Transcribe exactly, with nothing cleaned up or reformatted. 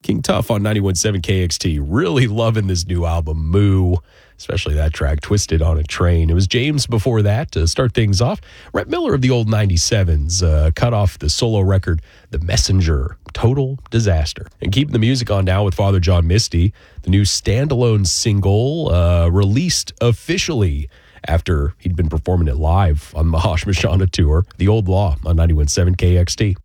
King Tuff on ninety-one point seven K X T. Really loving this new album, Moo, especially that track, Twisted on a Train. It was James before that to start things off. Rhett Miller of the old ninety-sevens uh, cut off the solo record, The Messenger, Total Disaster. And keeping the music on now with Father John Misty, the new standalone single uh, released officially after he'd been performing it live on the Mahash Mashana tour, The Old Law on ninety-one point seven K X T.